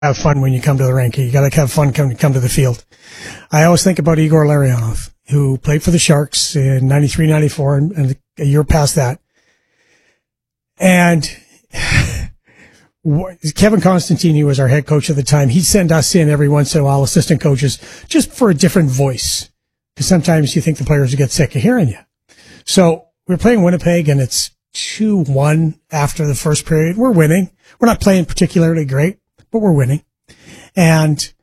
have fun when you come to the rink. You got to have fun come to the field. I always think about Igor Larionov, who played for the Sharks in 93, 94, and a year past that. And Kevin Constantine was our head coach at the time. He'd send us in every once in a while, assistant coaches, just for a different voice. Because sometimes you think the players will get sick of hearing you. So we're playing Winnipeg, and it's 2-1 after the first period. We're winning. We're not playing particularly great, but we're winning. And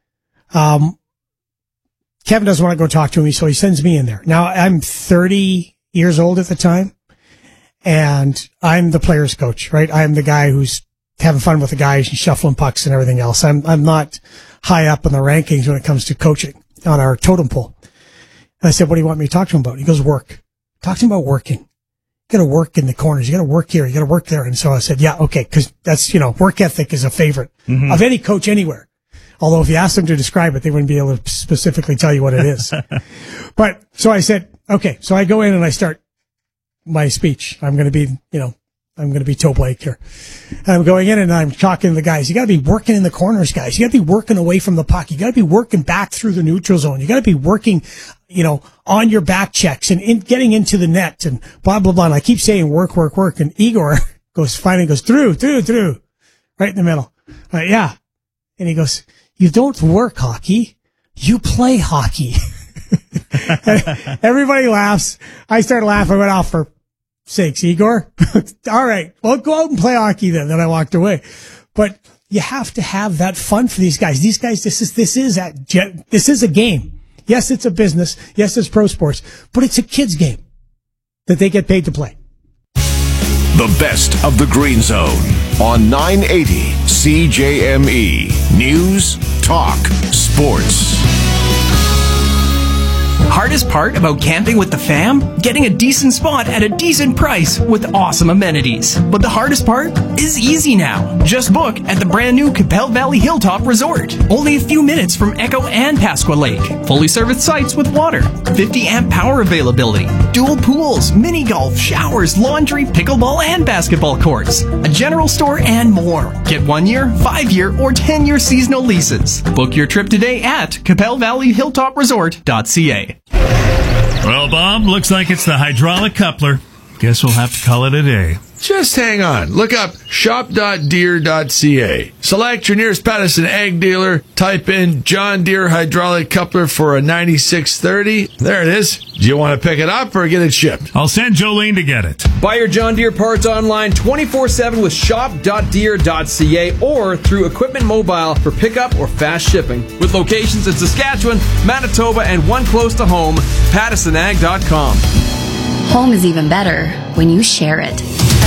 Kevin doesn't want to go talk to me, so he sends me in there. Now, I'm 30 years old at the time, and I'm the player's coach, right? I'm the guy who's having fun with the guys and shuffling pucks and everything else. I'm not high up in the rankings when it comes to coaching on our totem pole. And I said, what do you want me to talk to him about? He goes, work. Talk to him about working. You got to work in the corners. You got to work here. You got to work there. And so I said, yeah, okay, because that's, work ethic is a favorite of any coach anywhere. Although if you ask them to describe it, they wouldn't be able to specifically tell you what it is. But so I said, okay, so I go in and I start my speech. I'm going to be, I'm going to be Toe Blake here. And I'm going in and I'm talking to the guys. You got to be working in the corners, guys. You got to be working away from the puck. You got to be working back through the neutral zone. You got to be working, on your back checks and getting into the net and blah, blah, blah. And I keep saying work. And Igor finally goes through, right in the middle. Yeah. And he goes, you don't work hockey. You play hockey. Everybody laughs. I start laughing. I went off for sakes, Igor. All right. Well, go out and play hockey then. Then I walked away. But you have to have that fun for these guys. These guys, this is a game. Yes, it's a business. Yes, it's pro sports, but it's a kid's game that they get paid to play. The best of the Green Zone on 980 CJME. News, talk, sports. Hardest part about camping with the fam? Getting a decent spot at a decent price with awesome amenities. But the hardest part is easy now. Just book at the brand new Capel Valley Hilltop Resort. Only a few minutes from Echo and Pasqua Lake. Fully serviced sites with water. 50 amp power availability. Dual pools, mini golf, showers, laundry, pickleball, and basketball courts. A general store and more. Get 1 year, 5 year, or 10-year seasonal leases. Book your trip today at CapelValleyHilltopResort.ca. Well, Bob, looks like it's the hydraulic coupler. Guess we'll have to call it a day. Just hang on. Look up shop.deere.ca. Select your nearest Patterson ag dealer. Type in John Deere hydraulic coupler for a 9630. There it is. Do you want to pick it up or get it shipped? I'll send Jolene to get it. Buy your John Deere parts online 24/7 with shop.deere.ca or through Equipment Mobile for pickup or fast shipping. With locations in Saskatchewan, Manitoba, and one close to home, PattersonAg.com. Home is even better when you share it.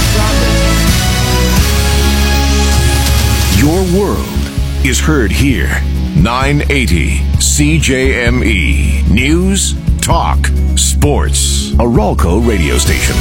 Your world is heard here. 980 CJME. News, talk, sports. A Ralco radio station.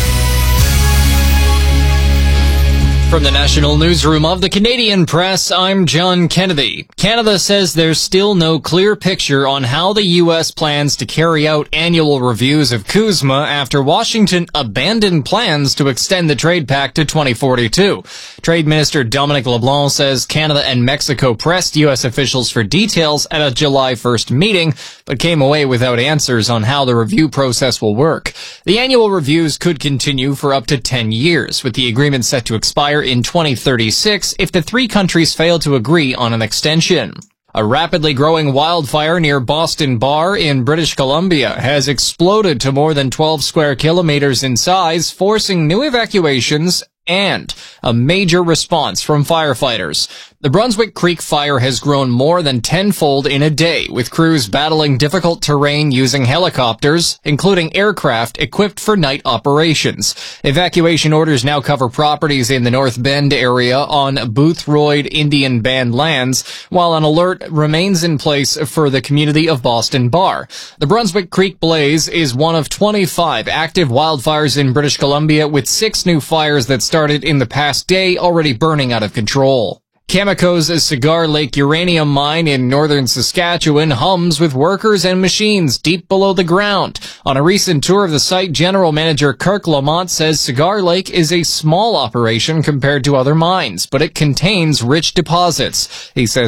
From the National Newsroom of the Canadian Press, I'm John Kennedy. Canada says there's still no clear picture on how the U.S. plans to carry out annual reviews of CUSMA after Washington abandoned plans to extend the trade pact to 2042. Trade Minister Dominic LeBlanc says Canada and Mexico pressed U.S. officials for details at a July 1st meeting, but came away without answers on how the review process will work. The annual reviews could continue for up to 10 years, with the agreement set to expire in 2036 if the three countries fail to agree on an extension. A rapidly growing wildfire near Boston Bar in British Columbia has exploded to more than 12 square kilometers in size, forcing new evacuations and a major response from firefighters. The Brunswick Creek fire has grown more than tenfold in a day, with crews battling difficult terrain using helicopters, including aircraft equipped for night operations. Evacuation orders now cover properties in the North Bend area on Boothroyd Indian Band lands, while an alert remains in place for the community of Boston Bar. The Brunswick Creek blaze is one of 25 active wildfires in British Columbia, with 6 new fires that started in the past day already burning out of control. Cameco's Cigar Lake uranium mine in northern Saskatchewan hums with workers and machines deep below the ground. On a recent tour of the site, General Manager Kirk Lamont says Cigar Lake is a small operation compared to other mines, but it contains rich deposits. He says